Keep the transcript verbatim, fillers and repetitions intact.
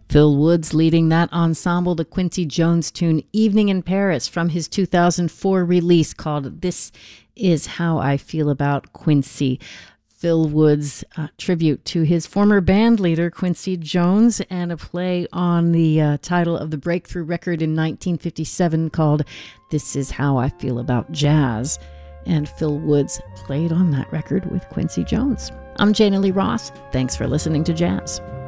Phil Woods leading that ensemble, the Quincy Jones tune Evening in Paris from his two thousand four release called This Is How I Feel About Quincy. Phil Woods' uh, tribute to his former band leader, Quincy Jones, and a play on the uh, title of the breakthrough record in nineteen fifty-seven called This Is How I Feel About Jazz. And Phil Woods played on that record with Quincy Jones. I'm Jana Lee Ross. Thanks for listening to Jazz.